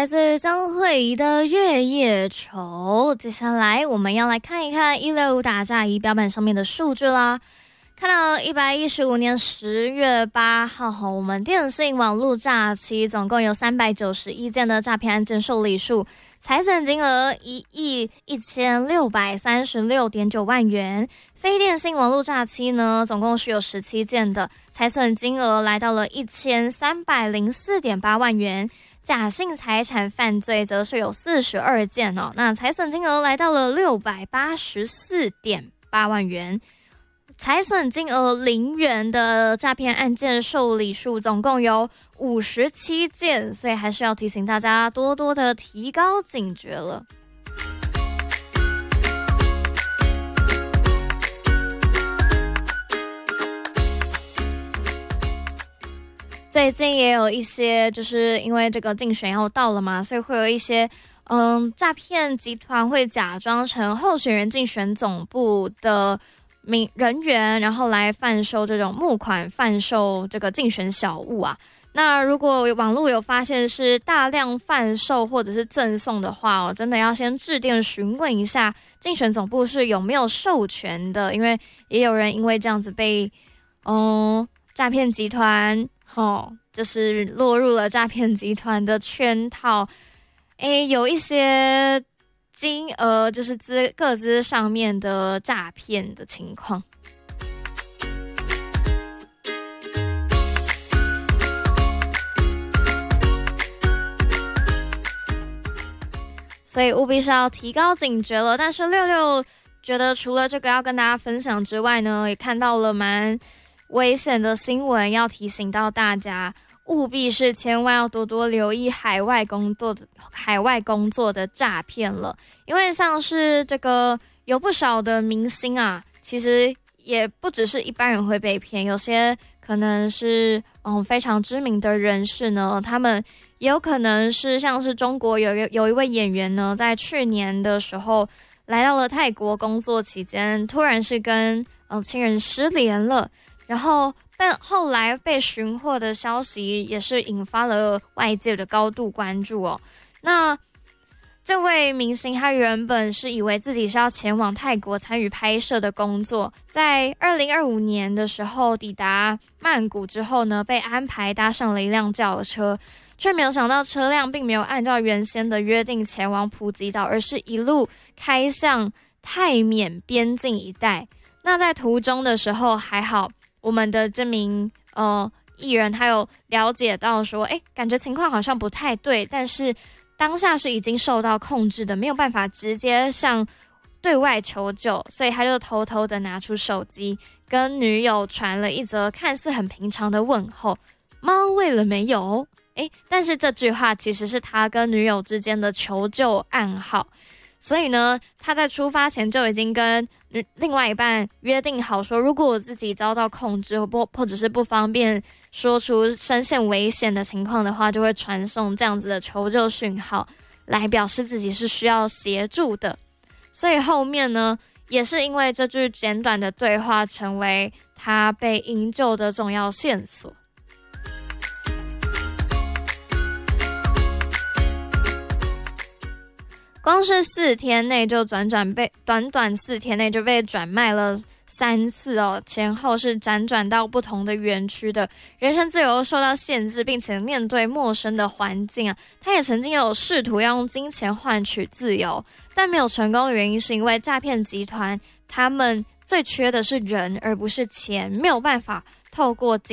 来自张慧仪的《月夜愁》。接下来我们要来看一看165打炸仪表板上面的数据啦。看到115年10月8号，我们电信网络诈欺总共有391件的诈骗案件受理数，财损金额11636.9万元。非电信网络诈欺呢，总共是有17件的，财损金额来到了1304.8万元。假性财产犯罪则是有42件哦，那财损金额来到了684.8万元。财损金额0元的诈骗案件受理数总共有57件，所以还是要提醒大家多多的提高警觉了。最近也有一些，就是因为这个竞选要到了嘛，所以会有一些诈骗集团会假装成候选人竞选总部的人员，然后来贩售这种募款、贩售这个竞选小物啊。那如果网络有发现是大量贩售或者是赠送的话哦，真的要先致电询问一下竞选总部是有没有授权的，因为也有人因为这样子被诈骗集团就是落入了诈骗集团的圈套。有一些金额就是个资上面的诈骗的情况。所以务必是要提高警觉了。但是66觉得除了这个要跟大家分享之外呢，也看到了蛮危险的新闻，要提醒到大家务必是千万要多多留意海外工作的诈骗了。因为像是这个有不少的明星啊，其实也不只是一般人会被骗，有些可能是非常知名的人士呢，他们也有可能是像是中国有一位演员呢，在去年的时候来到了泰国工作期间，突然是跟亲人失联了，然后后来被寻获的消息也是引发了外界的高度关注哦。那这位明星他原本是以为自己是要前往泰国参与拍摄的工作，在2025年的时候抵达曼谷之后呢，被安排搭上了一辆轿车，却没有想到车辆并没有按照原先的约定前往普吉岛，而是一路开向泰缅边境一带。那在途中的时候还好，我们的这名艺人他有了解到说，感觉情况好像不太对，但是当下是已经受到控制的，没有办法直接向对外求救，所以他就偷偷的拿出手机跟女友传了一则看似很平常的问候，猫喂了没有？但是这句话其实是他跟女友之间的求救暗号。所以呢，他在出发前就已经跟另外一半约定好说，如果我自己遭到控制或者是不方便说出身陷危险的情况的话，就会传送这样子的求救讯号来表示自己是需要协助的。所以后面呢，也是因为这句简短的对话成为他被营救的重要线索。光是4天内就短短4天内就被转卖了3次哦，前后是辗转到不同的园区的，人身自由受到限制，并且面对陌生的环境啊，他也曾经有试图要用金钱换取自由，但没有成功的原因是因为诈骗集团他们最缺的是人而不是钱，没有办法透过